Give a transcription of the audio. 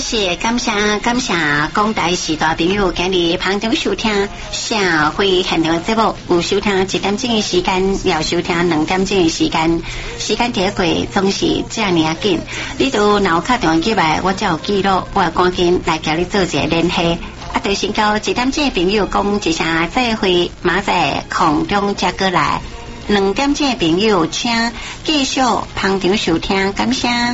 谢感谢广大时代朋友今日旁中收听社会现场节目，有收听1点钟的时间，也收听2点钟的时间，时间过总是这样紧。你都若有打电话进来，我才有记录，我会赶紧来甲你做一个联系。就先交1点钟的朋友讲一声再会，马在空中再过来。2点钟的朋友请继续旁听收听，感谢。